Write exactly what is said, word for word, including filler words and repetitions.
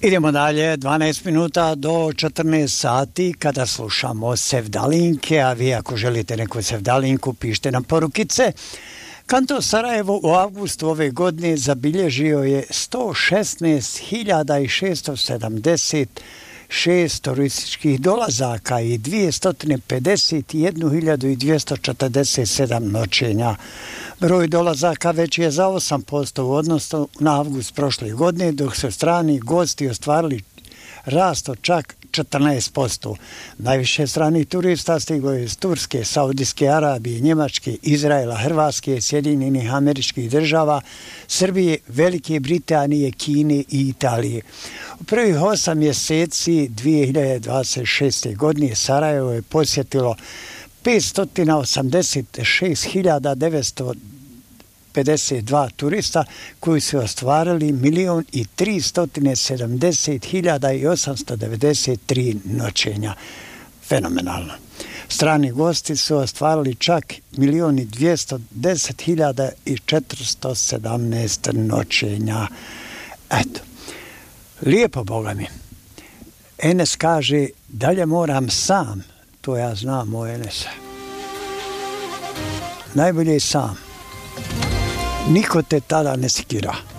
Idemo dalje, dvanaest minuta do četrnaest sati kada slušamo sevdalinke, a vi ako želite neku sevdalinku pišite nam porukice. Kanton Sarajevo u avgustu ove godine zabilježio je sto šesnaest hiljada šeststo sedamdeset šest turističkih dolazaka i dvjesto pedeset jednu hiljadu dvjesto četrdeset sedam noćenja. Broj dolazaka veći je za osam posto u odnosu na avgust prošle godine, dok su strani gosti ostvarili rast od čak četrnaest posto. Najviše stranih turista stiglo je iz Turske, Saudijske Arabije, Njemačke, Izraela, Hrvatske, Sjedinjenih Američkih Država, Srbije, Velike Britanije, Kine i Italije. U prvih osam mjeseci dvije hiljade dvadeset šeste. godine Sarajevo je posjetilo petsto osamdeset šest hiljada devetsto pedeset dva turista koji su ostvarili milion i tristo sedamdeset hiljada i osamsto devedeset tri noćenja. Fenomenalno. Strani gosti su ostvarili čak milion i dvjesto deset hiljada i četiristo sedamnaest noćenja. Eto, lijepo, Boga mi. Enes kaže, dalje moram sam. To ja znam, moj Enes. Najbolje je sam. Niko te tada ne sikira.